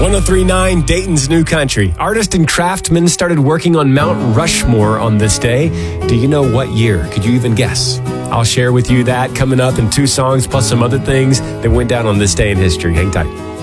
1039 Dayton's New Country. Artist and craftsmen started working on Mount Rushmore on this day. Do you know what year? Could you even guess? I'll share with you that coming up in two songs plus some other things that went down on this day in history. Hang tight.